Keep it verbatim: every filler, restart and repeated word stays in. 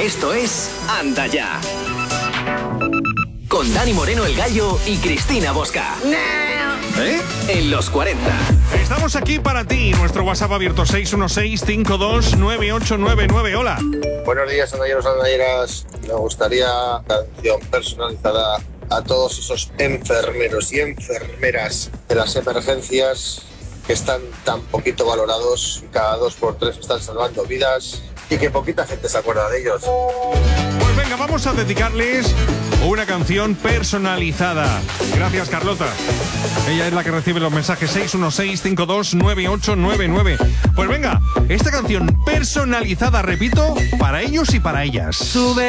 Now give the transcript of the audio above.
Esto es Anda Ya. Con Dani Moreno el Gallo y Cristina Bosca. ¿Eh? En los cuarenta. Estamos aquí para ti. Nuestro WhatsApp abierto seis uno seis, cinco dos nueve ocho nueve nueve. Hola. Buenos días, andalleros, andalleras. Me gustaría canción personalizada a todos esos enfermeros y enfermeras de las emergencias que están tan poquito valorados, cada dos por tres están salvando vidas y que poquita gente se acuerda de ellos. Pues venga, vamos a dedicarles una canción personalizada. Gracias, Carlota. Ella es la que recibe los mensajes seis uno seis, cinco dos nueve ocho nueve nueve. Pues venga, esta canción personalizada, repito, para ellos y para ellas. Sube